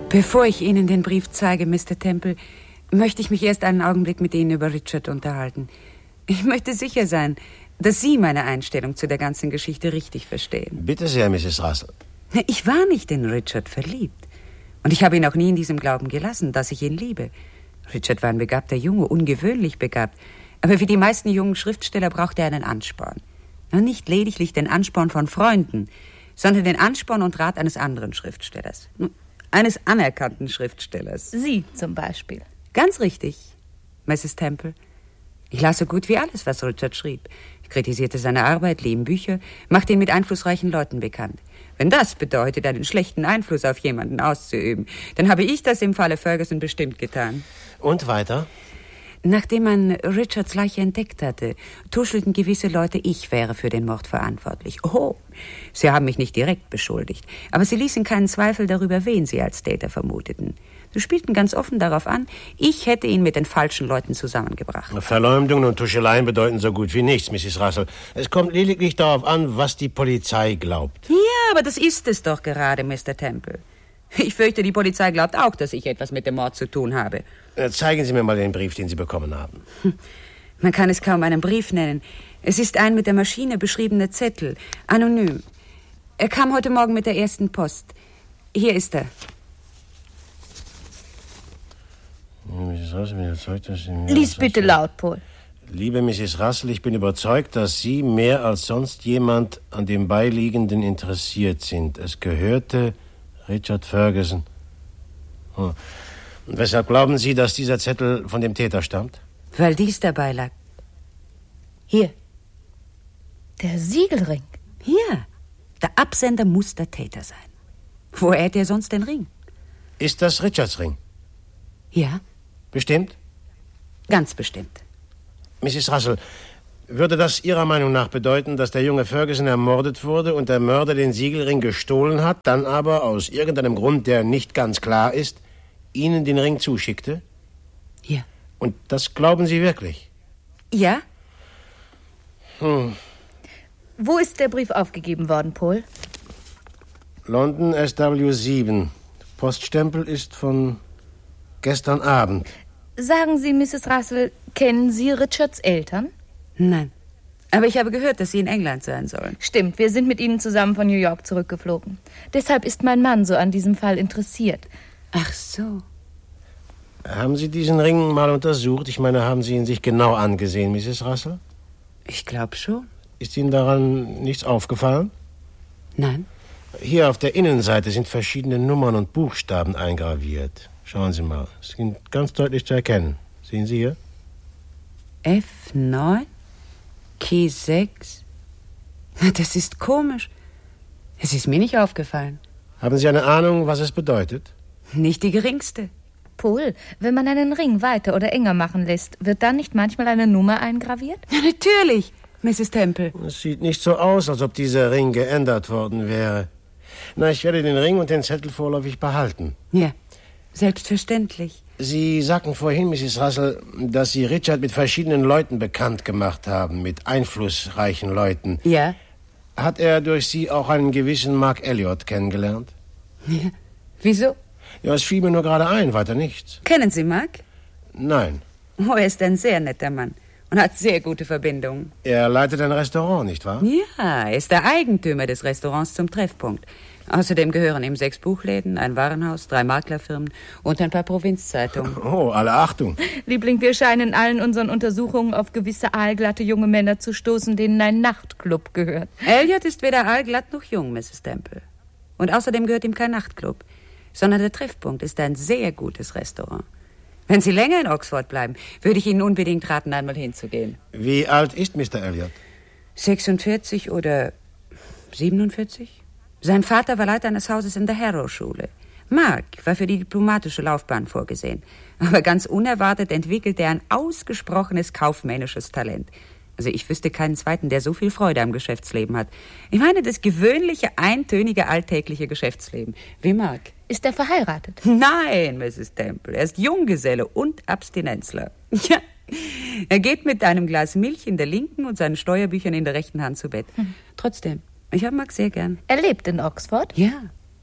Bevor ich Ihnen den Brief zeige, Mr. Temple, möchte ich mich erst einen Augenblick mit Ihnen über Richard unterhalten. Ich möchte sicher sein, dass Sie meine Einstellung zu der ganzen Geschichte richtig verstehen. Bitte sehr, Mrs. Russell. Ich war nicht in Richard verliebt. Und ich habe ihn auch nie in diesem Glauben gelassen, dass ich ihn liebe. Richard war ein begabter Junge, ungewöhnlich begabt. Aber wie die meisten jungen Schriftsteller brauchte er einen Ansporn. Und nicht lediglich den Ansporn von Freunden, sondern den Ansporn und Rat eines anderen Schriftstellers. Eines anerkannten Schriftstellers. Sie zum Beispiel. Ganz richtig, Mrs. Temple. Ich las so gut wie alles, was Richard schrieb. Ich kritisierte seine Arbeit, lieh ihm Bücher, machte ihn mit einflussreichen Leuten bekannt. Wenn das bedeutet, einen schlechten Einfluss auf jemanden auszuüben, dann habe ich das im Falle Ferguson bestimmt getan. Und weiter? Nachdem man Richards Leiche entdeckt hatte, tuschelten gewisse Leute, ich wäre für den Mord verantwortlich. Oh, sie haben mich nicht direkt beschuldigt, aber sie ließen keinen Zweifel darüber, wen sie als Täter vermuteten. Sie spielten ganz offen darauf an, ich hätte ihn mit den falschen Leuten zusammengebracht. Verleumdungen und Tuscheleien bedeuten so gut wie nichts, Mrs. Russell. Es kommt lediglich darauf an, was die Polizei glaubt. Ja, aber das ist es doch gerade, Mr. Temple. Ich fürchte, die Polizei glaubt auch, dass ich etwas mit dem Mord zu tun habe. Zeigen Sie mir mal den Brief, den Sie bekommen haben. Man kann es kaum einen Brief nennen. Es ist ein mit der Maschine beschriebener Zettel, anonym. Er kam heute Morgen mit der ersten Post. Hier ist er. Lies bitte laut, Paul. Liebe Mrs. Russell, ich bin überzeugt, dass Sie mehr als sonst jemand an dem Beiliegenden interessiert sind. Es gehörte Richard Ferguson. Und weshalb glauben Sie, dass dieser Zettel von dem Täter stammt? Weil dies dabei lag. Hier. Der Siegelring. Hier. Der Absender muss der Täter sein. Woher hätte er sonst den Ring? Ist das Richards Ring? Ja. Bestimmt? Ganz bestimmt. Mrs. Russell, würde das Ihrer Meinung nach bedeuten, dass der junge Ferguson ermordet wurde und der Mörder den Siegelring gestohlen hat, dann aber aus irgendeinem Grund, der nicht ganz klar ist, Ihnen den Ring zuschickte? Ja. Und das glauben Sie wirklich? Ja. Wo ist der Brief aufgegeben worden, Paul? London SW7. Poststempel ist von gestern Abend. Sagen Sie, Mrs. Russell, kennen Sie Richards Eltern? Nein. Aber ich habe gehört, dass Sie in England sein sollen. Stimmt, wir sind mit Ihnen zusammen von New York zurückgeflogen. Deshalb ist mein Mann so an diesem Fall interessiert. Ach so. Haben Sie diesen Ring mal untersucht? Ich meine, haben Sie ihn sich genau angesehen, Mrs. Russell? Ich glaube schon. Ist Ihnen daran nichts aufgefallen? Nein. Hier auf der Innenseite sind verschiedene Nummern und Buchstaben eingraviert. Schauen Sie mal, es sind ganz deutlich zu erkennen. Sehen Sie hier? F9, K6. Das ist komisch. Es ist mir nicht aufgefallen. Haben Sie eine Ahnung, was es bedeutet? Nicht die geringste. Paul, wenn man einen Ring weiter oder enger machen lässt, wird dann nicht manchmal eine Nummer eingraviert? Ja, natürlich, Mrs. Temple. Es sieht nicht so aus, als ob dieser Ring geändert worden wäre. Na, ich werde den Ring und den Zettel vorläufig behalten. Ja, selbstverständlich. Sie sagten vorhin, Mrs. Russell, dass Sie Richard mit verschiedenen Leuten bekannt gemacht haben, mit einflussreichen Leuten. Ja. Hat er durch Sie auch einen gewissen Mark Elliot kennengelernt? Ja. Wieso? Ja, es fiel mir nur gerade ein, weiter nichts. Kennen Sie Mark? Nein. Oh, er ist ein sehr netter Mann und hat sehr gute Verbindungen. Er leitet ein Restaurant, nicht wahr? Ja, er ist der Eigentümer des Restaurants zum Treffpunkt. Außerdem gehören ihm 6 Buchläden, ein Warenhaus, 3 Maklerfirmen und ein paar Provinzzeitungen. Oh, alle Achtung. Liebling, wir scheinen in allen unseren Untersuchungen auf gewisse aalglatte junge Männer zu stoßen, denen ein Nachtclub gehört. Elliot ist weder aalglatt noch jung, Mrs. Temple. Und außerdem gehört ihm kein Nachtclub, sondern der Treffpunkt ist ein sehr gutes Restaurant. Wenn Sie länger in Oxford bleiben, würde ich Ihnen unbedingt raten, einmal hinzugehen. Wie alt ist Mr. Elliot? 46 oder 47? Sein Vater war Leiter eines Hauses in der Harrow-Schule. Mark war für die diplomatische Laufbahn vorgesehen. Aber ganz unerwartet entwickelte er ein ausgesprochenes kaufmännisches Talent. Also ich wüsste keinen zweiten, der so viel Freude am Geschäftsleben hat. Ich meine das gewöhnliche, eintönige, alltägliche Geschäftsleben. Wie Mark. Ist er verheiratet? Nein, Mrs. Temple. Er ist Junggeselle und Abstinenzler. Ja, er geht mit einem Glas Milch in der linken und seinen Steuerbüchern in der rechten Hand zu Bett. Trotzdem, ich habe Mark sehr gern. Er lebt in Oxford? Ja,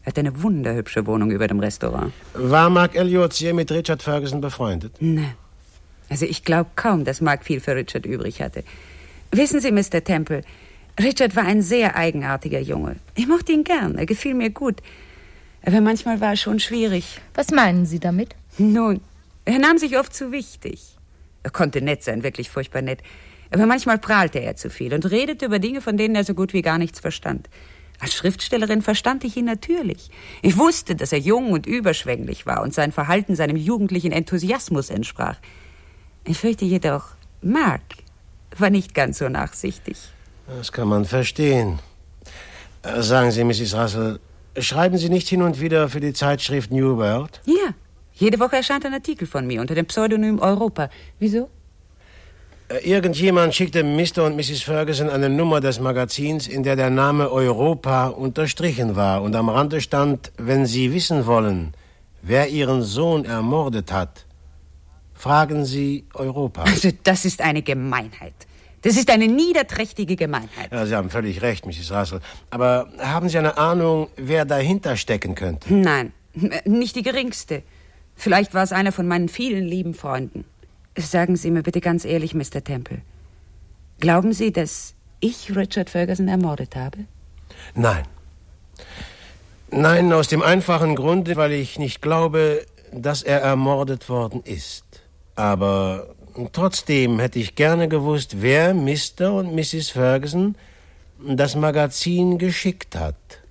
Er hat eine wunderhübsche Wohnung über dem Restaurant. War Mark Elliot je mit Richard Ferguson befreundet? Nein. Also ich glaube kaum, dass Mark viel für Richard übrig hatte. Wissen Sie, Mr. Temple, Richard war ein sehr eigenartiger Junge. Ich mochte ihn gern, er gefiel mir gut. Aber manchmal war er schon schwierig. Was meinen Sie damit? Nun, er nahm sich oft zu wichtig. Er konnte nett sein, wirklich furchtbar nett. Aber manchmal prahlte er zu viel und redete über Dinge, von denen er so gut wie gar nichts verstand. Als Schriftstellerin verstand ich ihn natürlich. Ich wusste, dass er jung und überschwänglich war und sein Verhalten seinem jugendlichen Enthusiasmus entsprach. Ich fürchte jedoch, Mark war nicht ganz so nachsichtig. Das kann man verstehen. Sagen Sie, Mrs. Russell, schreiben Sie nicht hin und wieder für die Zeitschrift New World? Ja, jede Woche erscheint ein Artikel von mir unter dem Pseudonym Europa. Wieso? Irgendjemand schickte Mr. und Mrs. Ferguson eine Nummer des Magazins, in der der Name Europa unterstrichen war und am Rande stand: Wenn Sie wissen wollen, wer Ihren Sohn ermordet hat, fragen Sie Europa. Also das ist eine Gemeinheit. Das ist eine niederträchtige Gemeinheit. Ja, Sie haben völlig recht, Mrs. Russell. Aber haben Sie eine Ahnung, wer dahinter stecken könnte? Nein, nicht die geringste. Vielleicht war es einer von meinen vielen lieben Freunden. Sagen Sie mir bitte ganz ehrlich, Mr. Temple. Glauben Sie, dass ich Richard Ferguson ermordet habe? Nein. Nein, aus dem einfachen Grunde, weil ich nicht glaube, dass er ermordet worden ist. Aber trotzdem hätte ich gerne gewusst, wer Mr. und Mrs. Ferguson das Magazin geschickt hat.